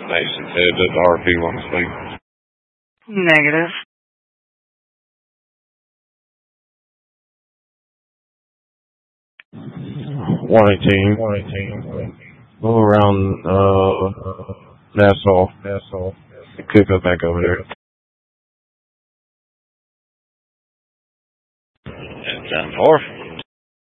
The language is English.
Mason said that the RP want to speak. Negative. One eighteen. Go around Nassau. Could go back over there. 10-4.